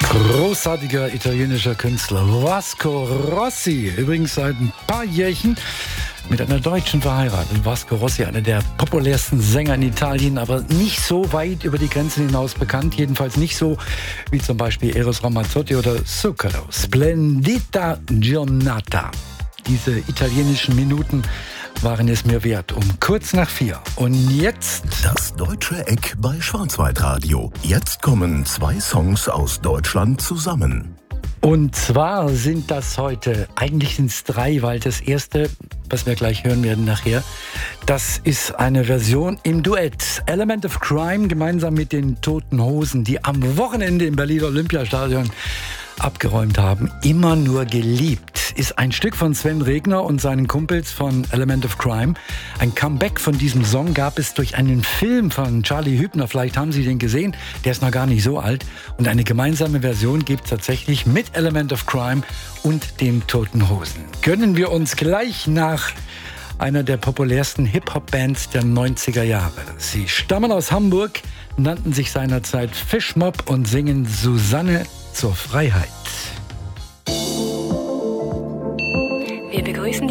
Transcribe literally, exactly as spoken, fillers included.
Großartiger italienischer Künstler Vasco Rossi, übrigens seit ein paar Jährchen mit einer Deutschen verheiratet. Vasco Rossi, einer der populärsten Sänger in Italien, aber nicht so weit über die Grenzen hinaus bekannt. Jedenfalls nicht so wie zum Beispiel Eros Ramazzotti oder Zucchero. Splendida Giornata. Diese italienischen Minuten waren es mir wert, um kurz nach vier. Und jetzt... Das Deutsche Eck bei Schwarzwaldradio. Jetzt kommen zwei Songs aus Deutschland zusammen. Und zwar sind das heute, eigentlich sind es drei, weil das erste, was wir gleich hören werden nachher, das ist eine Version im Duett. Element of Crime gemeinsam mit den Toten Hosen, die am Wochenende im Berliner Olympiastadion abgeräumt haben. Immer nur geliebt ist ein Stück von Sven Regner und seinen Kumpels von Element of Crime. Ein Comeback von diesem Song gab es durch einen Film von Charlie Hübner. Vielleicht haben Sie den gesehen. Der ist noch gar nicht so alt. Und eine gemeinsame Version gibt es tatsächlich mit Element of Crime und den Toten Hosen. Gönnen wir uns gleich nach einer der populärsten Hip-Hop-Bands der neunziger Jahre. Sie stammen aus Hamburg, nannten sich seinerzeit Fischmob und singen Susanne zur Freiheit.